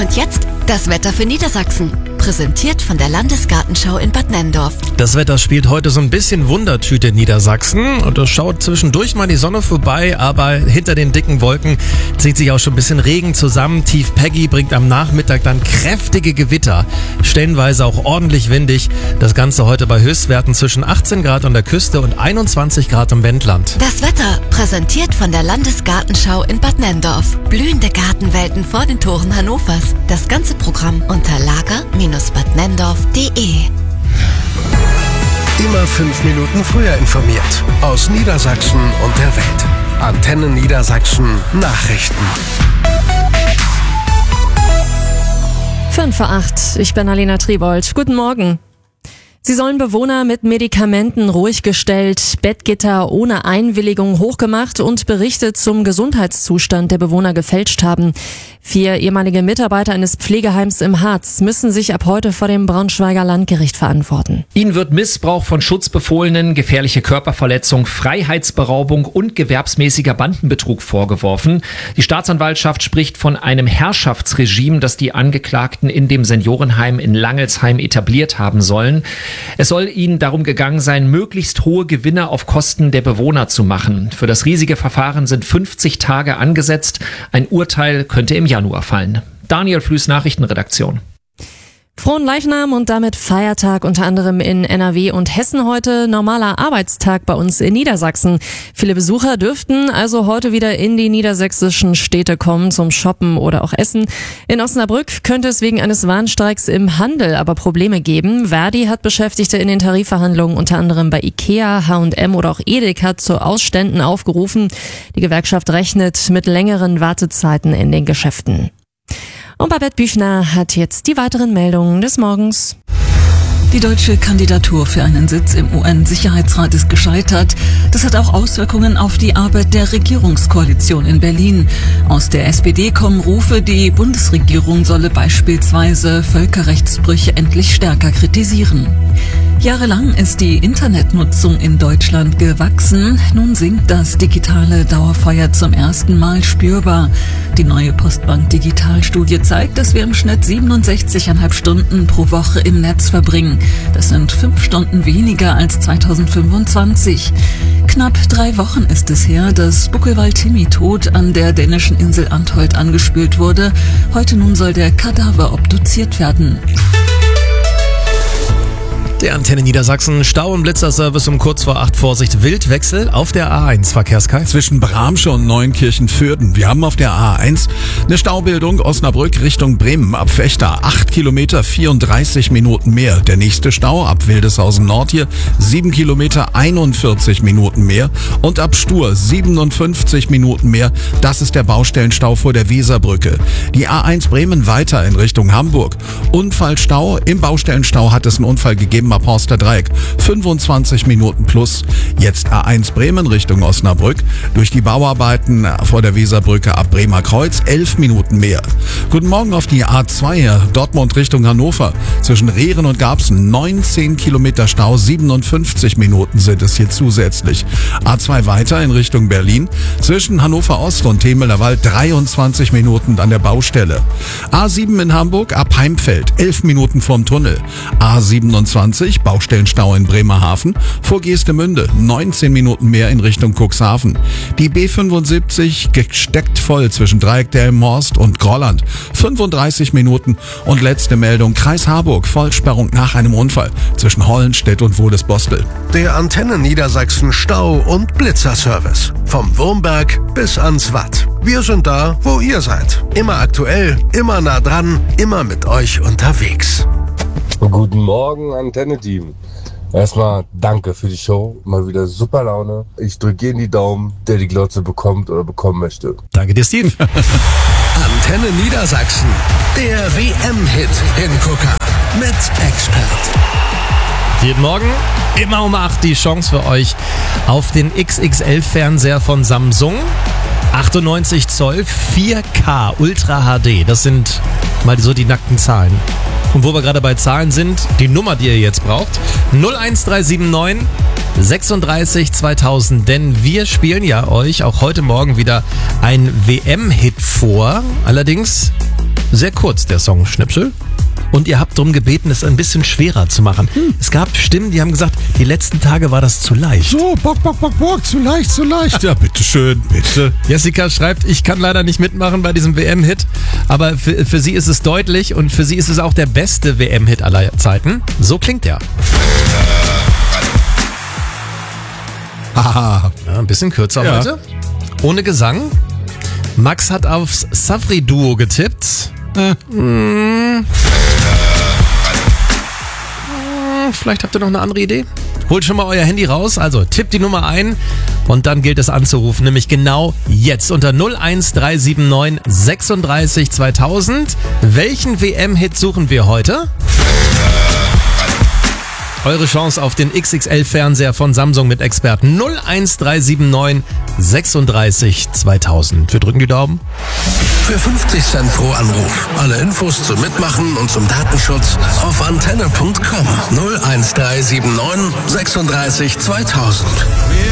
Und jetzt das Wetter für Niedersachsen. Präsentiert von der Landesgartenschau in Bad Nenndorf. Das Wetter spielt heute so ein bisschen Wundertüte in Niedersachsen. Und es schaut zwischendurch mal die Sonne vorbei, aber hinter den dicken Wolken zieht sich auch schon ein bisschen Regen zusammen. Tief Peggy bringt am Nachmittag dann kräftige Gewitter. Stellenweise auch ordentlich windig. Das Ganze heute bei Höchstwerten zwischen 18 Grad an der Küste und 21 Grad im Wendland. Das Wetter präsentiert von der Landesgartenschau in Bad Nenndorf. Blühende Gartenwelten vor den Toren Hannovers. Das ganze Programm unter lager-badnendorf.de. Immer 5 Minuten früher informiert. Aus Niedersachsen und der Welt. Antenne Niedersachsen Nachrichten. 5:08. Ich bin Alena Triebold. Guten Morgen. Sie sollen Bewohner mit Medikamenten ruhig gestellt, Bettgitter ohne Einwilligung hochgemacht und Berichte zum Gesundheitszustand der Bewohner gefälscht haben. 4 ehemalige Mitarbeiter eines Pflegeheims im Harz müssen sich ab heute vor dem Braunschweiger Landgericht verantworten. Ihnen wird Missbrauch von Schutzbefohlenen, gefährliche Körperverletzung, Freiheitsberaubung und gewerbsmäßiger Bandenbetrug vorgeworfen. Die Staatsanwaltschaft spricht von einem Herrschaftsregime, das die Angeklagten in dem Seniorenheim in Langelsheim etabliert haben sollen. Es soll ihnen darum gegangen sein, möglichst hohe Gewinne auf Kosten der Bewohner zu machen. Für das riesige Verfahren sind 50 Tage angesetzt. Ein Urteil könnte im Januar fallen. Daniel Flüß, Nachrichtenredaktion. Frohen Leichnam und damit Feiertag unter anderem in NRW und Hessen heute. Normaler Arbeitstag bei uns in Niedersachsen. Viele Besucher dürften also heute wieder in die niedersächsischen Städte kommen zum Shoppen oder auch Essen. In Osnabrück könnte es wegen eines Warnstreiks im Handel aber Probleme geben. Verdi hat Beschäftigte in den Tarifverhandlungen unter anderem bei Ikea, H&M oder auch Edeka zu Ausständen aufgerufen. Die Gewerkschaft rechnet mit längeren Wartezeiten in den Geschäften. Und Babette Büchner hat jetzt die weiteren Meldungen des Morgens. Die deutsche Kandidatur für einen Sitz im UN-Sicherheitsrat ist gescheitert. Das hat auch Auswirkungen auf die Arbeit der Regierungskoalition in Berlin. Aus der SPD kommen Rufe, die Bundesregierung solle beispielsweise Völkerrechtsbrüche endlich stärker kritisieren. Jahrelang ist die Internetnutzung in Deutschland gewachsen. Nun sinkt das digitale Dauerfeuer zum ersten Mal spürbar. Die neue Postbank Digitalstudie zeigt, dass wir im Schnitt 67,5 Stunden pro Woche im Netz verbringen. Das sind 5 Stunden weniger als 2025. Knapp 3 Wochen ist es her, dass Buckelwald-Timi-Tod an der dänischen Insel Antholt angespült wurde. Heute nun soll der Kadaver obduziert werden. Der Antenne Niedersachsen Stau- und Blitzerservice um kurz vor 8. Vorsicht, Wildwechsel auf der A1. Verkehrskreis zwischen Bramsche und Neunkirchen-Fürden. Wir haben auf der A1 eine Staubildung Osnabrück Richtung Bremen ab Fechter. 8 Kilometer, 34 Minuten mehr. Der nächste Stau ab Wildeshausen Nord hier 7 Kilometer, 41 Minuten mehr. Und ab Stur 57 Minuten mehr. Das ist der Baustellenstau vor der Weserbrücke. Die A1 Bremen weiter in Richtung Hamburg. Unfallstau. Im Baustellenstau hat es einen Unfall gegeben ab Horster Dreieck. 25 Minuten plus. Jetzt A1 Bremen Richtung Osnabrück. Durch die Bauarbeiten vor der Weserbrücke ab Bremer Kreuz 11 Minuten mehr. Guten Morgen auf die A2 Dortmund Richtung Hannover. Zwischen Rehren und Garbsen 19 Kilometer Stau, 57 Minuten sind es hier zusätzlich. A2 weiter in Richtung Berlin. Zwischen Hannover Ost und Temeler Wald 23 Minuten an der Baustelle. A7 in Hamburg ab Heimfeld 11 Minuten vorm Tunnel. A27 Baustellenstau in Bremerhaven, vor Geestemünde 19 Minuten mehr in Richtung Cuxhaven. Die B75 gesteckt voll zwischen Dreieck-Delmenhorst und Grolland, 35 Minuten. Und letzte Meldung, Kreis Harburg, Vollsperrung nach einem Unfall zwischen Hollenstedt und Wohles-Bostel. Der Antenne Niedersachsen Stau- und Blitzerservice. Vom Wurmberg bis ans Watt. Wir sind da, wo ihr seid. Immer aktuell, immer nah dran, immer mit euch unterwegs. Guten Morgen, Antenne-Team. Erstmal danke für die Show. Mal wieder super Laune. Ich drücke jeden die Daumen, der die Glotze bekommt oder bekommen möchte. Danke dir, Steve. Antenne Niedersachsen. Der WM-Hit Hingucker mit Expert. Jeden Morgen, immer um 8 die Chance für euch auf den XXL-Fernseher von Samsung. 98 Zoll, 4K, Ultra HD. Das sind mal so die nackten Zahlen. Und wo wir gerade bei Zahlen sind, die Nummer, die ihr jetzt braucht, 01379 36 2000. Denn wir spielen ja euch auch heute Morgen wieder ein WM-Hit vor. Allerdings sehr kurz, der Songschnipsel. Und ihr habt darum gebeten, es ein bisschen schwerer zu machen. Es gab Stimmen, die haben gesagt, die letzten Tage war das zu leicht. So, bock, zu leicht. Ja, bitteschön, bitte. Jessica schreibt, ich kann leider nicht mitmachen bei diesem WM-Hit, aber für sie ist es deutlich und für sie ist es auch der beste WM-Hit aller Zeiten. So klingt er. Haha. Ja, ein bisschen kürzer Ja. heute. Ohne Gesang. Max hat aufs Savri-Duo getippt. Vielleicht habt ihr noch eine andere Idee? Holt schon mal euer Handy raus, also tippt die Nummer ein und dann gilt es anzurufen, nämlich genau jetzt unter 01379 36 2000. Welchen WM-Hit suchen wir heute? Eure Chance auf den XXL-Fernseher von Samsung mit Experten 01379 36 2000. Wir drücken die Daumen. Für 50 Cent pro Anruf. Alle Infos zum Mitmachen und zum Datenschutz auf antenne.com. 01379 36 2000.